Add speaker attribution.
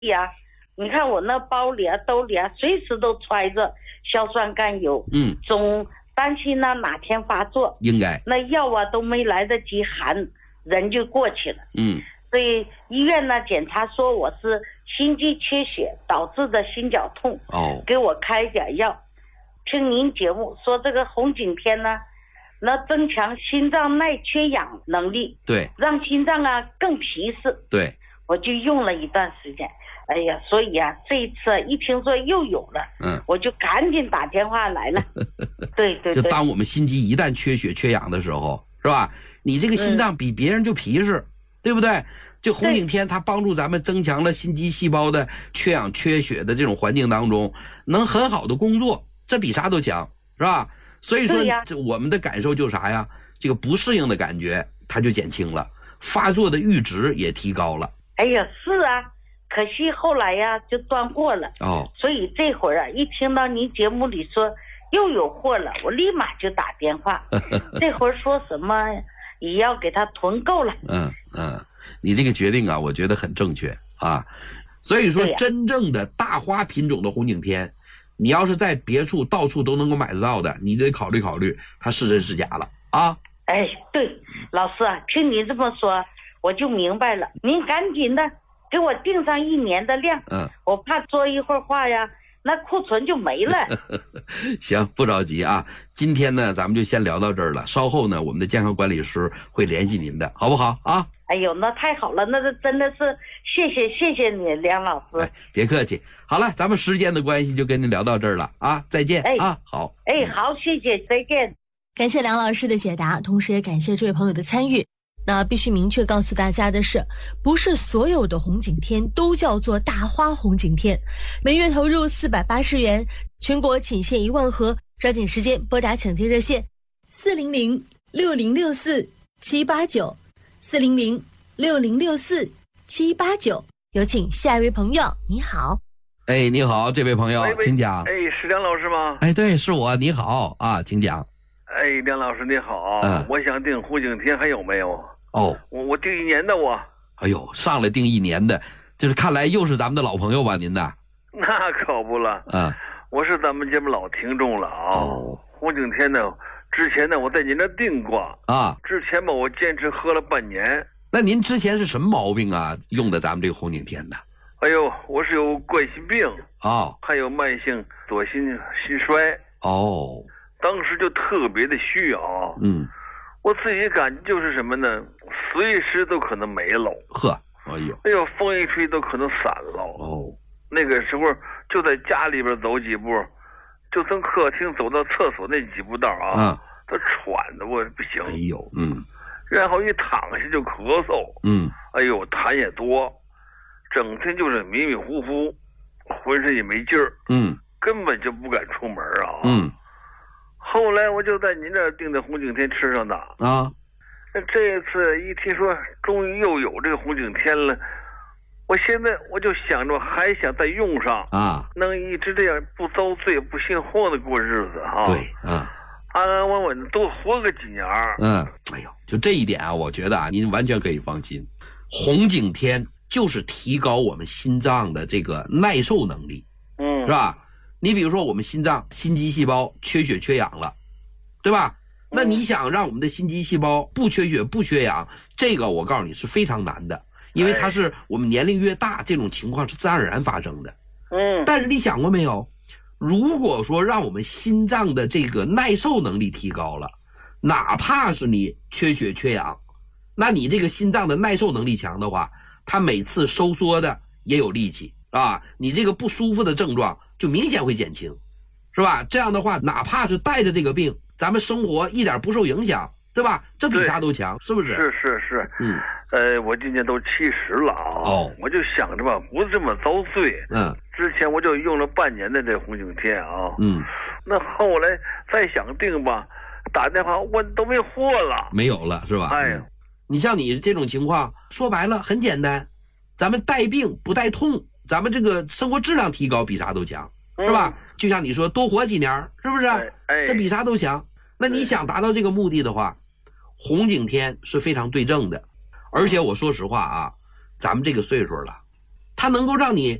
Speaker 1: 呀，你看我那包里啊、兜里啊，随时都揣着硝酸甘油，总担心哪天发作，
Speaker 2: 应该
Speaker 1: 那药啊都没来得及含，人就过去了，所以医院呢检查说我是心肌缺血导致的心绞痛，给我开点药。听您节目说这个红景天呢，那增强心脏耐缺氧能力，
Speaker 2: 对，
Speaker 1: 让心脏啊更皮实，
Speaker 2: 对，
Speaker 1: 我就用了一段时间。哎呀，所以啊，这一次一听说又有了，我就赶紧打电话来了。对对对，
Speaker 2: 就当我们心肌一旦缺血缺氧的时候，是吧？你这个心脏比别人就皮实，对不对？就红景天它帮助咱们增强了心肌细胞的缺氧缺血的这种环境当中，能很好的工作，这比啥都强，是吧？所以说，这我们的感受就是啥呀？这个不适应的感觉它就减轻了，发作的阈值也提高了。
Speaker 1: 哎呀，是啊。可惜后来呀就断货了，所以这会儿啊一听到您节目里说又有货了，我立马就打电话。这会儿说什么也要给他囤够了。
Speaker 2: 你这个决定啊，我觉得很正确啊。所以说，真正的大花品种的红景天，你要是在别处到处都能够买得到的，你得考虑考虑它是真是假了啊。
Speaker 1: 哎，对，老师啊，听您这么说我就明白了，您赶紧的给我定上1年的量，我怕说一会儿话呀，那库存就没了。
Speaker 2: 行，不着急啊。今天呢，咱们就先聊到这儿了。稍后呢，我们的健康管理师会联系您的，好不好啊？
Speaker 1: 哎呦，那太好了，那真的是谢谢你，梁老师。
Speaker 2: 别客气。好了，咱们时间的关系就跟您聊到这儿了啊，再见啊。好。
Speaker 1: 好，谢谢，再见。
Speaker 3: 感谢梁老师的解答，同时也感谢这位朋友的参与。那必须明确告诉大家的是，不是所有的红景天都叫做大花红景天。每月投入480元，全国仅限1万盒，抓紧时间拨打抢听热线400-6064-789 400-6064-789。有请下一位朋友，你好。
Speaker 2: 你好，这位朋友，请讲。
Speaker 4: 是梁老师吗？
Speaker 2: 对，是我，你好啊，请讲。
Speaker 4: 梁老师你好，我想订红景天，还有没有？我订1年的我。
Speaker 2: 哎呦，上来订1年的，就是看来又是咱们的老朋友吧，您的？
Speaker 4: 那可不了，我是咱们节目老听众了啊。红景天呢，之前呢我在您那订过啊，之前吧我坚持喝了半年。
Speaker 2: 那您之前是什么毛病啊？用的咱们这个红景天的？
Speaker 4: 哎呦，我是有冠心病还有慢性左心衰当时就特别的虚啊，我自己感觉就是什么呢？随时都可能没了。哎呦，风一吹都可能散了。那个时候就在家里边走几步，就从客厅走到厕所那几步道都喘的我不行。然后一躺下就咳嗽。哎呦，痰也多，整天就是迷迷糊糊，浑身也没劲儿。根本就不敢出门啊。后来我就在您这儿订的红景天吃上的这次一听说终于又有这个红景天了，我现在我就想着还想再用上能一直这样不遭罪不心慌的过日子
Speaker 2: 对
Speaker 4: 安安稳稳的多活个几年。
Speaker 2: 哎呦，就这一点啊，我觉得您完全可以放心。红景天就是提高我们心脏的这个耐受能力，是吧？你比如说我们心脏心肌细胞缺血缺氧了，对吧？那你想让我们的心肌细胞不缺血不缺氧，这个我告诉你是非常难的，因为它是我们年龄越大，这种情况是自然而然发生的。但是你想过没有，如果说让我们心脏的这个耐受能力提高了，哪怕是你缺血缺氧，那你这个心脏的耐受能力强的话，它每次收缩的也有力气你这个不舒服的症状就明显会减轻，是吧？这样的话，哪怕是带着这个病，咱们生活一点不受影响，对吧？这比啥都强，是不是？
Speaker 4: 是。我今年都70了我就想着吧，不这么遭罪。之前我就用了半年的这红景天那后来再想订吧，打电话问都没货了，
Speaker 2: 没有了，是吧？你像你这种情况，说白了很简单，咱们带病不带痛，咱们这个生活质量提高比啥都强，是吧？就像你说多活几年，是不是？这比啥都强。那你想达到这个目的的话，红景天是非常对症的。而且我说实话咱们这个岁数了， 它能够让你